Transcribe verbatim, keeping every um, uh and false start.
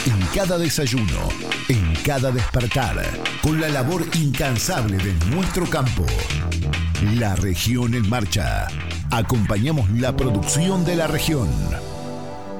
En cada desayuno, en cada despertar, con la labor incansable de nuestro campo. La región en marcha. Acompañamos la producción de la región.